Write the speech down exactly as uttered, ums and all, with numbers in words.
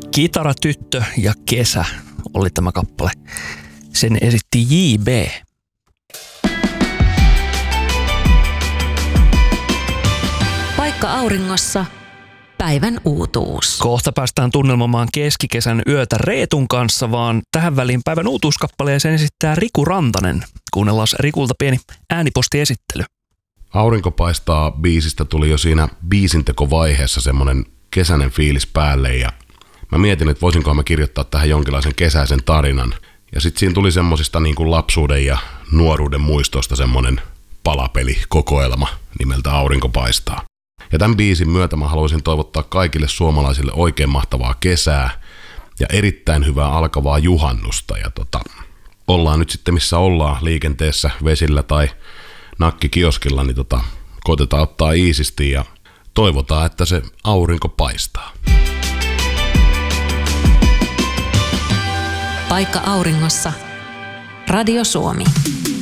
Kitaratyttö ja kesä oli tämä kappale. Sen esitti J B. Paikka auringossa. Päivän uutuus. Kohta päästään tunnelmamaan keskikesän yötä Reetun kanssa, vaan tähän väliin päivän uutuuskappaleeseen esittää Riku Rantanen. Kuunnellaan Rikulta pieni äänipostiesittely. Aurinko paistaa biisistä tuli jo siinä biisintekovaiheessa semmonen kesäinen fiilis päälle ja mä mietin, että voisinko mä kirjoittaa tähän jonkinlaisen kesäisen tarinan. Ja sit siinä tuli semmosista niin kuin lapsuuden ja nuoruuden muistoista semmonen palapelikokoelma nimeltä Aurinko paistaa. Ja tämän biisin myötä mä haluaisin toivottaa kaikille suomalaisille oikein mahtavaa kesää ja erittäin hyvää alkavaa juhannusta. Ja tota, ollaan nyt sitten missä ollaan liikenteessä, vesillä tai nakkikioskilla, niin tota, koitetaan ottaa iisisti ja toivotaan, että se aurinko paistaa. Paikka auringossa. Radio Suomi.